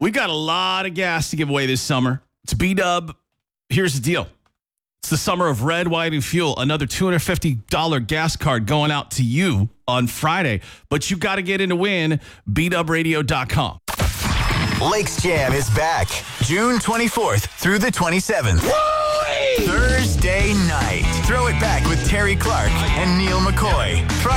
We got a lot of gas to give away this summer. It's B-Dub. Here's the deal. It's the summer of red, white, and fuel. Another $250 gas card going out to you on Friday. But you got to get in to win. BDUBradio.com. Lakes Jam is back June 24th through the 27th. Thursday night. Throw it back with Terry Clark and Neil McCoy.